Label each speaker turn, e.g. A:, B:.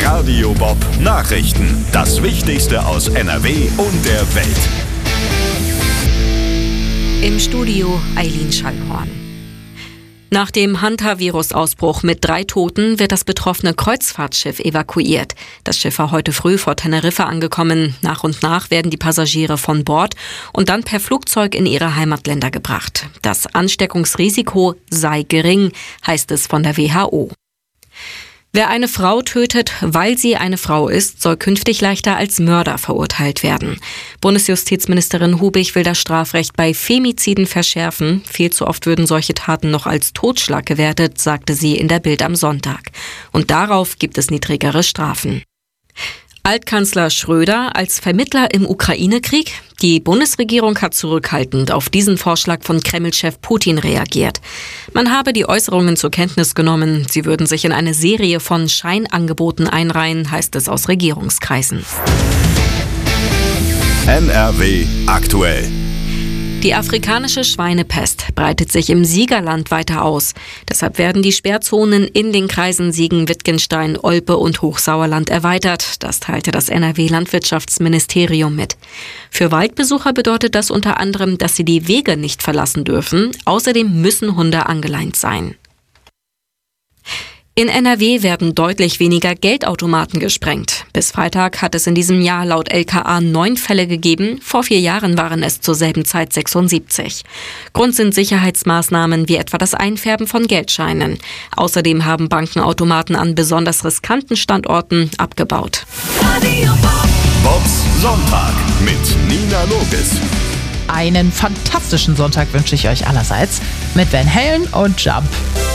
A: Radio Bob Nachrichten. Das Wichtigste aus NRW und der Welt.
B: Im Studio Eileen Schallhorn. Nach dem Hantavirus-Ausbruch mit 3 Toten wird das betroffene Kreuzfahrtschiff evakuiert. Das Schiff war heute früh vor Teneriffa angekommen. Nach und nach werden die Passagiere von Bord und dann per Flugzeug in ihre Heimatländer gebracht. Das Ansteckungsrisiko sei gering, heißt es von der WHO. Wer eine Frau tötet, weil sie eine Frau ist, soll künftig leichter als Mörder verurteilt werden. Bundesjustizministerin Hubig will das Strafrecht bei Femiziden verschärfen. Viel zu oft würden solche Taten noch als Totschlag gewertet, sagte sie in der Bild am Sonntag. Und darauf gibt es niedrigere Strafen. Altkanzler Schröder als Vermittler im Ukraine-Krieg? Die Bundesregierung hat zurückhaltend auf diesen Vorschlag von Kreml-Chef Putin reagiert. Man habe die Äußerungen zur Kenntnis genommen. Sie würden sich in eine Serie von Scheinangeboten einreihen, heißt es aus Regierungskreisen.
A: NRW aktuell.
B: Die afrikanische Schweinepest breitet sich im Siegerland weiter aus. Deshalb werden die Sperrzonen in den Kreisen Siegen, Wittgenstein, Olpe und Hochsauerland erweitert. Das teilte das NRW-Landwirtschaftsministerium mit. Für Waldbesucher bedeutet das unter anderem, dass sie die Wege nicht verlassen dürfen. Außerdem müssen Hunde angeleint sein. In NRW werden deutlich weniger Geldautomaten gesprengt. Bis Freitag hat es in diesem Jahr laut LKA 9 Fälle gegeben. Vor 4 Jahren waren es zur selben Zeit 76. Grund sind Sicherheitsmaßnahmen wie etwa das Einfärben von Geldscheinen. Außerdem haben Banken Automaten an besonders riskanten Standorten abgebaut.
A: Bobs Sonntag mit Nina Logis.
C: Einen fantastischen Sonntag wünsche ich euch allerseits mit Van Halen und Jump.